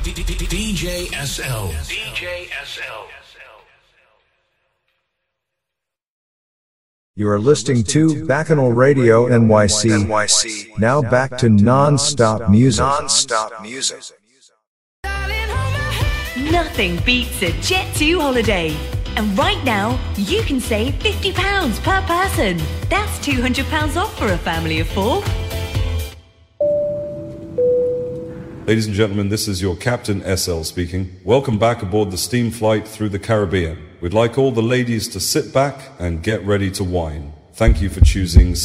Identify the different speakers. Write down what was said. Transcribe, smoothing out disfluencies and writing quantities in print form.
Speaker 1: DJ SL. DJ SL.
Speaker 2: You are listening to Bacchanal Radio NYC. Now back to non-stop music.
Speaker 3: Nothing beats a Jet2 holiday. And right now, you can save £50 per person. That's £200 off for a family of 4.
Speaker 4: Ladies and gentlemen, this is your Captain SL speaking. Welcome back aboard the steam flight through the Caribbean. We'd like all the ladies to sit back and get ready to wine. Thank you for choosing